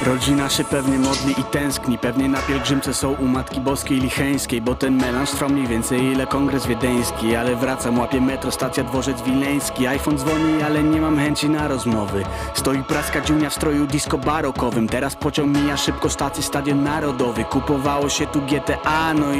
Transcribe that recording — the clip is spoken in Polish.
Rodzina się pewnie modli i tęskni, pewnie na pielgrzymce są u Matki Boskiej Licheńskiej, bo ten melanż trwa mniej więcej ile kongres wiedeński. Ale wracam, łapię metro, stacja dworzec wileński. iPhone dzwoni, ale nie mam chęci na rozmowy. Stoi praska dziunia w stroju disco barokowym. Teraz pociąg mija szybko stację, Stadion Narodowy. Kupowało się tu GTA, no i